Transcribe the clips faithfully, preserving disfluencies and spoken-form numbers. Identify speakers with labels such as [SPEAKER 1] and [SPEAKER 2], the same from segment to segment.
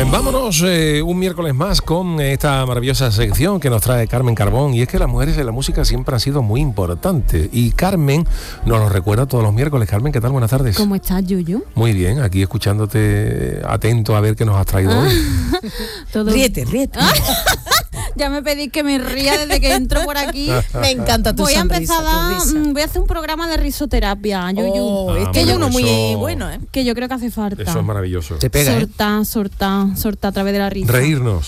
[SPEAKER 1] Pues vámonos eh, un miércoles más con esta maravillosa sección que nos trae Carmen Carbón, y es que las mujeres en la música siempre han sido muy importantes y Carmen nos lo recuerda todos los miércoles. Carmen, ¿qué tal? Buenas tardes.
[SPEAKER 2] ¿Cómo estás, Yuyu?
[SPEAKER 1] Muy bien, aquí escuchándote atento a ver qué nos has traído
[SPEAKER 2] ah,
[SPEAKER 1] hoy.
[SPEAKER 2] Todo...
[SPEAKER 3] Ríete, ríete.
[SPEAKER 2] Ya me pedís que me ría desde que entro por aquí.
[SPEAKER 3] Me encanta tu
[SPEAKER 2] voy
[SPEAKER 3] sonrisa,
[SPEAKER 2] a empezar a,
[SPEAKER 3] tu risa.
[SPEAKER 2] voy a hacer un programa de risoterapia, Yuyu.
[SPEAKER 3] Oh,
[SPEAKER 1] Ah,
[SPEAKER 3] este es
[SPEAKER 1] bueno,
[SPEAKER 3] uno muy
[SPEAKER 1] eso-
[SPEAKER 3] bueno, ¿eh?
[SPEAKER 2] Que yo creo que hace falta.
[SPEAKER 1] Eso es maravilloso.
[SPEAKER 4] Te pega, ¿eh?
[SPEAKER 2] Sorta, sorta, sorta a través de la risa.
[SPEAKER 1] Reírnos.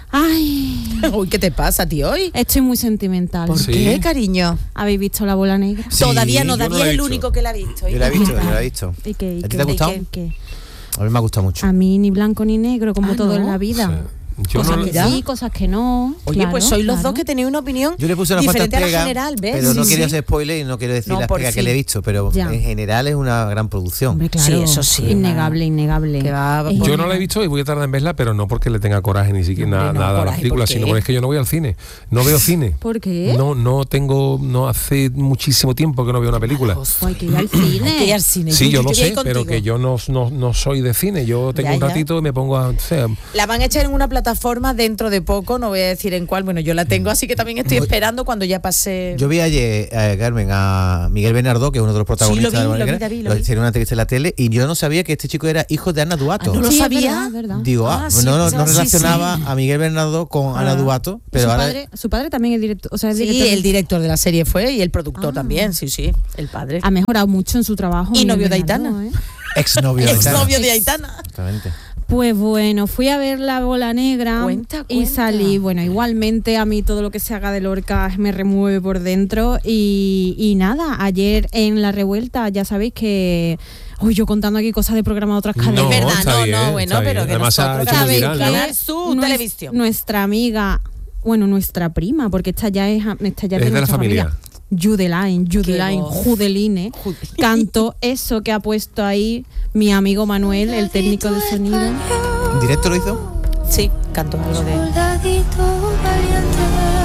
[SPEAKER 2] Ay,
[SPEAKER 3] Uy, ¿qué te pasa, tío, hoy?
[SPEAKER 2] estoy muy sentimental.
[SPEAKER 3] ¿Por
[SPEAKER 1] Sí.
[SPEAKER 3] qué, cariño?
[SPEAKER 2] ¿Habéis visto La Bola Negra?
[SPEAKER 4] Sí,
[SPEAKER 3] Todavía no,
[SPEAKER 1] yo no
[SPEAKER 3] David
[SPEAKER 1] la he
[SPEAKER 3] es el
[SPEAKER 1] visto.
[SPEAKER 3] único que la ha visto.
[SPEAKER 4] Yo la he visto, yo la he visto.
[SPEAKER 2] ¿Y qué, y
[SPEAKER 4] ¿A ti
[SPEAKER 2] qué,
[SPEAKER 4] te ha
[SPEAKER 2] y
[SPEAKER 4] gustado?
[SPEAKER 2] qué, qué?
[SPEAKER 4] A mí me ha gustado mucho.
[SPEAKER 2] A mí ni blanco ni negro, como
[SPEAKER 3] Ah,
[SPEAKER 2] todo
[SPEAKER 3] ¿no?
[SPEAKER 2] en la vida.
[SPEAKER 1] Sí. Yo
[SPEAKER 2] Cosas
[SPEAKER 1] no-
[SPEAKER 2] que
[SPEAKER 3] mira.
[SPEAKER 2] sí, cosas que no.
[SPEAKER 3] Oye,
[SPEAKER 2] Claro,
[SPEAKER 3] pues sois los
[SPEAKER 2] claro.
[SPEAKER 3] dos que tenéis una opinión
[SPEAKER 4] Yo le puse una
[SPEAKER 3] diferente
[SPEAKER 4] falta
[SPEAKER 3] a la
[SPEAKER 4] pega,
[SPEAKER 3] general, ¿ves?
[SPEAKER 4] pero no
[SPEAKER 3] Sí,
[SPEAKER 4] quería
[SPEAKER 3] sí.
[SPEAKER 4] hacer spoiler y no quiero decir
[SPEAKER 3] No,
[SPEAKER 4] las
[SPEAKER 3] por
[SPEAKER 4] pegas que
[SPEAKER 3] fin.
[SPEAKER 4] le he visto, pero
[SPEAKER 2] Ya.
[SPEAKER 4] en general es una gran producción.
[SPEAKER 2] Hombre, claro.
[SPEAKER 3] Sí, eso sí.
[SPEAKER 2] Innegable, innegable.
[SPEAKER 3] Que va
[SPEAKER 2] Es
[SPEAKER 3] por-
[SPEAKER 1] Yo no la he visto y voy a tardar en verla, pero no porque le tenga coraje ni siquiera
[SPEAKER 3] Hombre,
[SPEAKER 1] nada,
[SPEAKER 3] no,
[SPEAKER 1] nada a la
[SPEAKER 3] coraje,
[SPEAKER 1] película,
[SPEAKER 3] ¿por qué?
[SPEAKER 1] sino porque es que yo no voy al cine. No veo cine.
[SPEAKER 2] ¿Por qué?
[SPEAKER 1] No, no tengo, no hace muchísimo tiempo que no veo una película.
[SPEAKER 2] Pues hay que ir al cine.
[SPEAKER 3] Hay que ir al cine.
[SPEAKER 1] Sí, yo lo
[SPEAKER 3] voy a ir
[SPEAKER 1] sé, pero
[SPEAKER 3] contigo.
[SPEAKER 1] que yo no, no, no soy de cine. Yo tengo
[SPEAKER 3] Ya,
[SPEAKER 1] un
[SPEAKER 3] ya.
[SPEAKER 1] ratito y me pongo a... O sea,
[SPEAKER 3] La van a echar en una plataforma dentro de poco, no voy a decir en cuál, bueno, yo la tengo, así que también estoy esperando cuando ya pase...
[SPEAKER 4] Yo vi ayer, eh, Carmen, a Miguel Bernardo, que es uno de los protagonistas
[SPEAKER 3] Sí, lo vi,
[SPEAKER 4] de La
[SPEAKER 3] lo vi,
[SPEAKER 4] Negra,
[SPEAKER 3] David, lo
[SPEAKER 4] lo
[SPEAKER 3] vi.
[SPEAKER 4] hicieron una entrevista en la tele y yo no sabía que este chico era hijo de Ana Duato.
[SPEAKER 3] Ah, ¿no lo
[SPEAKER 2] Sí, es
[SPEAKER 3] sabía?
[SPEAKER 2] verdad, es verdad.
[SPEAKER 4] Digo, ah,
[SPEAKER 3] Ah, sí,
[SPEAKER 4] no, no,
[SPEAKER 3] sí,
[SPEAKER 4] no
[SPEAKER 3] sí,
[SPEAKER 4] relacionaba
[SPEAKER 3] sí.
[SPEAKER 4] a Miguel Bernardo con Ana
[SPEAKER 3] Ah.
[SPEAKER 4] Duato,
[SPEAKER 2] Su
[SPEAKER 4] pero ahora...
[SPEAKER 2] padre, su padre también es director, o sea, es
[SPEAKER 3] Sí,
[SPEAKER 2] director.
[SPEAKER 3] el director de la serie fue y el productor
[SPEAKER 2] Ah.
[SPEAKER 3] también, sí, sí, el padre.
[SPEAKER 2] Ha mejorado mucho en su trabajo.
[SPEAKER 3] Y
[SPEAKER 2] Miguel
[SPEAKER 3] novio de
[SPEAKER 2] Bernardo,
[SPEAKER 3] Aitana.
[SPEAKER 2] ¿eh?
[SPEAKER 4] Exnovio de Aitana.
[SPEAKER 3] Exnovio de Aitana.
[SPEAKER 4] Exactamente.
[SPEAKER 2] Pues bueno, fui a ver La Bola Negra
[SPEAKER 3] Cuenta,
[SPEAKER 2] y
[SPEAKER 3] cuenta.
[SPEAKER 2] salí, bueno, igualmente a mí todo lo que se haga de Lorca me remueve por dentro y, y nada, ayer en La Revuelta ya sabéis que... Uy, yo contando aquí cosas de programa de otras
[SPEAKER 1] No,
[SPEAKER 2] cadenas.
[SPEAKER 3] es verdad,
[SPEAKER 1] está
[SPEAKER 3] no,
[SPEAKER 1] bien,
[SPEAKER 3] no, bueno,
[SPEAKER 1] está
[SPEAKER 3] pero
[SPEAKER 1] bien.
[SPEAKER 3] que
[SPEAKER 1] Además ha
[SPEAKER 3] nosotros
[SPEAKER 1] hecho muy
[SPEAKER 2] ¿Sabéis
[SPEAKER 1] viral,
[SPEAKER 2] que
[SPEAKER 1] ¿no?
[SPEAKER 3] Canal Sur
[SPEAKER 2] nues-
[SPEAKER 3] Televisión.
[SPEAKER 2] Nuestra amiga, bueno, nuestra prima, porque esta ya es, esta ya
[SPEAKER 1] Es de la
[SPEAKER 2] nuestra
[SPEAKER 1] familia.
[SPEAKER 2] Judeline, Judeline,
[SPEAKER 3] voz.
[SPEAKER 2] Judeline, cantó eso que ha puesto ahí mi amigo Manuel, el técnico de sonido.
[SPEAKER 4] ¿En directo lo hizo?
[SPEAKER 3] Sí, canto algo de...
[SPEAKER 5] Soldadito valiente,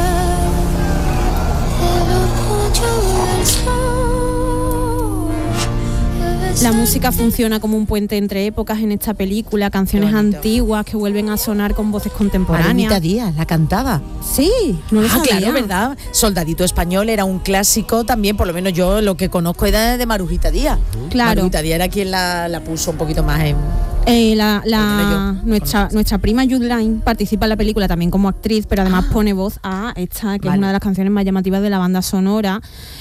[SPEAKER 5] el orgullo del sol.
[SPEAKER 2] La música funciona como un puente entre épocas en esta película, canciones
[SPEAKER 3] Qué bonito.
[SPEAKER 2] antiguas que vuelven a sonar con voces
[SPEAKER 3] Margarita
[SPEAKER 2] contemporáneas.
[SPEAKER 3] Díaz, la cantaba.
[SPEAKER 2] Sí, no lo
[SPEAKER 3] Ah,
[SPEAKER 2] sabía.
[SPEAKER 3] claro, ¿verdad? Soldadito Español era un clásico también, por lo menos yo lo que conozco era de Marujita Díaz.
[SPEAKER 2] Claro.
[SPEAKER 3] Marujita Díaz era quien la, la puso un poquito más en...
[SPEAKER 2] Eh, la,
[SPEAKER 3] Porque
[SPEAKER 2] la-
[SPEAKER 3] yo
[SPEAKER 2] nuestra,
[SPEAKER 3] conozco.
[SPEAKER 2] nuestra prima Judeline participa en la película también como actriz, pero además
[SPEAKER 3] Ah.
[SPEAKER 2] pone voz a esta, que es
[SPEAKER 3] Vale.
[SPEAKER 2] una de las canciones más llamativas de la banda sonora.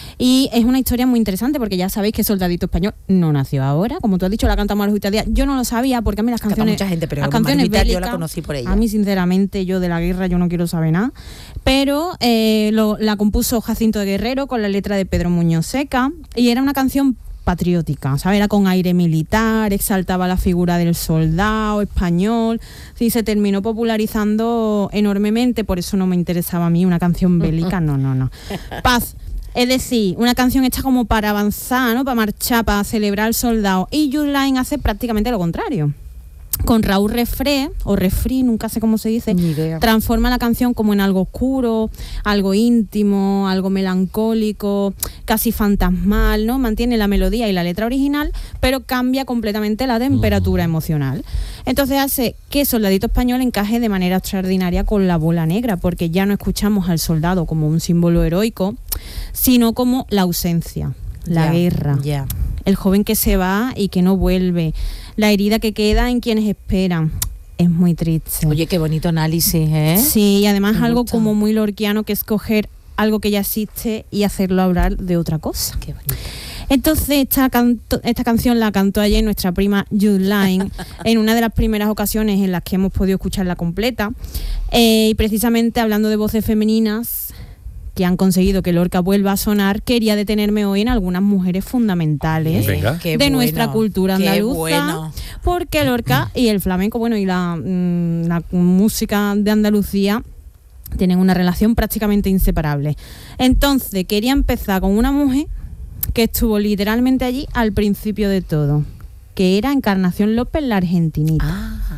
[SPEAKER 2] Y es una historia muy interesante porque ya sabéis que Soldadito Español no nació ahora, como tú has dicho, la canta Marujita Díaz. Yo no lo sabía porque a mí las
[SPEAKER 3] Canta
[SPEAKER 2] canciones,
[SPEAKER 3] mucha gente, pero
[SPEAKER 2] las canciones
[SPEAKER 3] Marujita yo la
[SPEAKER 2] bélicas,
[SPEAKER 3] conocí por ella.
[SPEAKER 2] a mí sinceramente yo de la guerra yo no quiero saber nada. Pero eh, lo- la compuso Jacinto de Guerrero con la letra de Pedro Muñoz Seca y era una canción patriótica, ¿sabes? Era con aire militar, exaltaba la figura del soldado español, sí, se terminó popularizando enormemente, por eso no me interesaba a mí una canción bélica, no, no, no. Paz, es decir, una canción hecha como para avanzar, ¿no? Para marchar, para celebrar al soldado, y Judeline hace prácticamente lo contrario. Con Raúl Refré, o Refri, nunca sé cómo se dice,
[SPEAKER 3] Ni idea.
[SPEAKER 2] transforma la canción como en algo oscuro, algo íntimo, algo melancólico, casi fantasmal, ¿no? Mantiene la melodía y la letra original, pero cambia completamente la temperatura emocional. Entonces hace que Soldadito Español encaje de manera extraordinaria con La Bola Negra, porque ya no escuchamos al soldado como un símbolo heroico, sino como la ausencia, la
[SPEAKER 3] Ya,
[SPEAKER 2] guerra,
[SPEAKER 3] Ya.
[SPEAKER 2] el joven que se va y que no vuelve, la herida que queda en quienes esperan. Es muy triste.
[SPEAKER 3] Oye, qué bonito análisis, ¿eh?
[SPEAKER 2] Sí, y además
[SPEAKER 3] Me
[SPEAKER 2] algo
[SPEAKER 3] gusta.
[SPEAKER 2] como muy lorquiano, que es coger algo que ya existe y hacerlo hablar de otra cosa.
[SPEAKER 3] Qué bonito.
[SPEAKER 2] Entonces esta, canto- esta canción la cantó ayer nuestra prima Judeline en una de las primeras ocasiones en las que hemos podido escucharla completa, eh, y precisamente hablando de voces femeninas que han conseguido que Lorca vuelva a sonar, quería detenerme hoy en algunas mujeres fundamentales
[SPEAKER 1] Venga.
[SPEAKER 3] Qué
[SPEAKER 2] de
[SPEAKER 3] bueno,
[SPEAKER 2] nuestra cultura
[SPEAKER 3] qué
[SPEAKER 2] andaluza,
[SPEAKER 3] bueno.
[SPEAKER 2] porque Lorca y el flamenco, bueno, y la, mm, la música de Andalucía tienen una relación prácticamente inseparable. Entonces quería empezar con una mujer que estuvo literalmente allí al principio de todo, que era Encarnación López, la argentinita.
[SPEAKER 3] Ah.